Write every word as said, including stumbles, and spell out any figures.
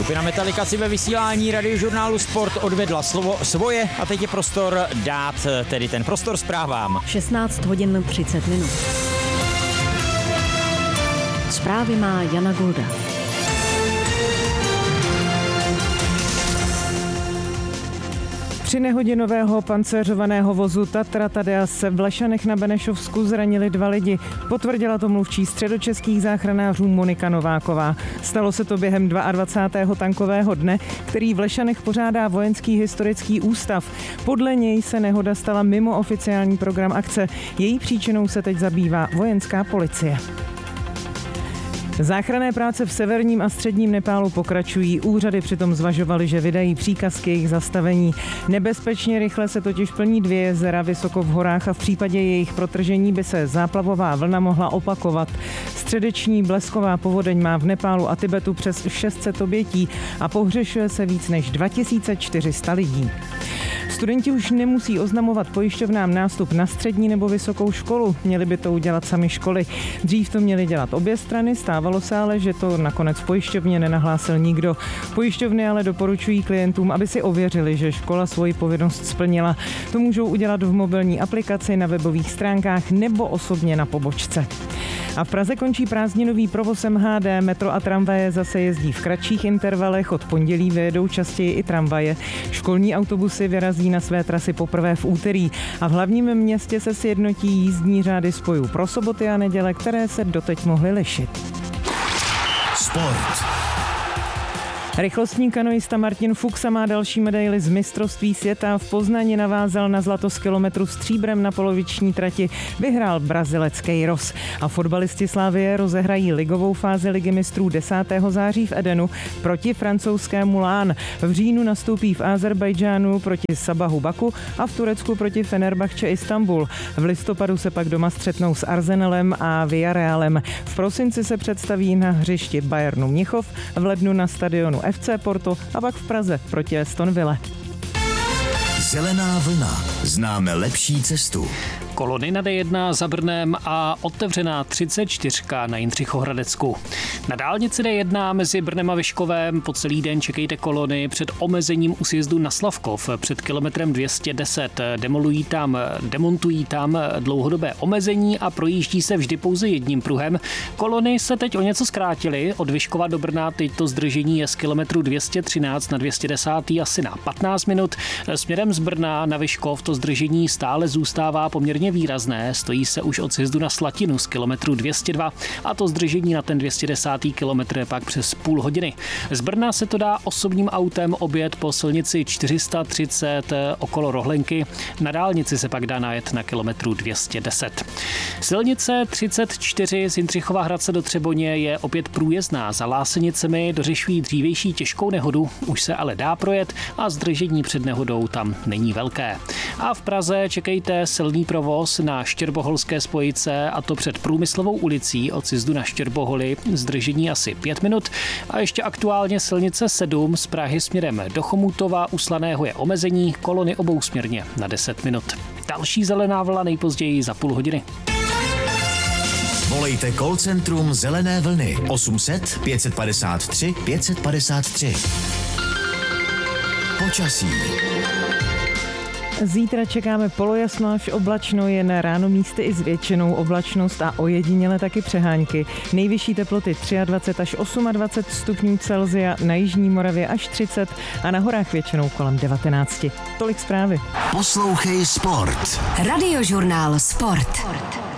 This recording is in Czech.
Skupina Metallica si ve vysílání radiožurnálu Sport odvedla slovo svoje a teď je prostor dát tedy ten prostor zprávám. šestnáct hodin třicet minut. Zprávy má Jana Golda. Při nehodě nového pancéřovaného vozu Tatra Tadea se v Lešanech na Benešovsku zranili dva lidi. Potvrdila to mluvčí středočeských záchranářů Monika Nováková. Stalo se to během dvacátého druhého tankového dne, který v Lešanech pořádá Vojenský historický ústav. Podle něj se nehoda stala mimo oficiální program akce. Její příčinou se teď zabývá vojenská policie. Záchranné práce v severním a středním Nepálu pokračují. Úřady přitom zvažovaly, že vydají příkaz k jejich zastavení. Nebezpečně rychle se totiž plní dvě jezera vysoko v horách a v případě jejich protržení by se záplavová vlna mohla opakovat. Středeční blesková povodeň má v Nepálu a Tibetu přes šest set obětí a pohřešuje se víc než dva tisíce čtyři sta lidí. Studenti už nemusí oznamovat pojišťovnám nástup na střední nebo vysokou školu. Měly by to udělat sami školy. Dřív to měly dělat obě strany, stávalo se ale, že to nakonec pojišťovně nenahlásil nikdo. Pojišťovny ale doporučují klientům, aby si ověřili, že škola svoji povinnost splnila. To můžou udělat v mobilní aplikaci, na webových stránkách nebo osobně na pobočce. A v Praze končí prázdninový provoz M H D, metro a tramvaje zase jezdí v kratších intervalech, od pondělí vyjedou častěji i tramvaje. Školní autobusy vyrazí na své trasy poprvé v úterý a v hlavním městě se sjednotí jízdní řády spojů pro soboty a neděle, které se doteď mohly lišit. Sport. Rychlostní kanoista Martin Fuxa má další medaili z mistrovství světa. V Poznani navázal na zlato z kilometru stříbrem na poloviční trati. Vyhrál Brazilec Queiroz. A fotbalisti Slavie rozehrají ligovou fázi Ligy mistrů desátého září v Edenu proti francouzskému Lán. V říjnu nastoupí v Azerbajdžánu proti Sabahu Baku a v Turecku proti Fenerbahce Istanbul. V listopadu se pak doma střetnou s Arsenalem a Villarrealem. V prosinci se představí na hřišti Bayernu Mnichov, v lednu na stadionu F C Porto a pak v Praze proti Aston Ville. Zelená vlna. Známe lepší cestu. Kolony na D jedna za Brnem a otevřená třicet čtyři na Jindřichohradecku. Na dálnici D jedna mezi Brnem a Vyškovem po celý den čekejte kolony před omezením u sjezdu na Slavkov před kilometrem dvě stě deset. Demolují tam, demontují tam dlouhodobé omezení a projíždí se vždy pouze jedním pruhem. Kolony se teď o něco zkrátily. Od Vyškova do Brna teď to zdržení je z kilometru dvě stě třináct na dvě stě deset asi na patnáct minut. Směrem z Brna na Vyškov to zdržení stále zůstává poměrně výrazné, stojí se už od sjezdu na Slatinu z kilometru dvě stě dva a to zdržení na ten dvě stě deset kilometr je pak přes půl hodiny. Z Brna se to dá osobním autem objet po silnici čtyři sta třicet okolo Rohlenky, na dálnici se pak dá najet na kilometru dvě stě deset. Silnice třicet čtyři z Jindřichova Hradce do Třeboně je opět průjezdná, za Lásenicemi dořešují dřívější těžkou nehodu, už se ale dá projet a zdržení před nehodou tam není velké. A v Praze čekejte silný provoz na Štěrboholské spojice a to před Průmyslovou ulicí od sjezdu na Štěrboholy, zdržení asi pět minut a ještě aktuálně silnice sedm z Prahy směrem do Chomutova u Slaného je omezení, kolony obousměrně na deset minut. Další zelená vlna nejpozději za půl hodiny. Volejte call centrum Zelené vlny osm set pět padesát tři pět padesát tři. Počasí. Zítra čekáme polojasno až oblačno, jen ráno místy i s většinou oblačnost a ojediněle taky přehánky. Nejvyšší teploty dvacet tři až dvacet osm stupňů Celsia, na jižní Moravě až třicet a na horách většinou kolem devatenáct. Tolik zprávy. Poslouchej Sport. Radiožurnál Sport.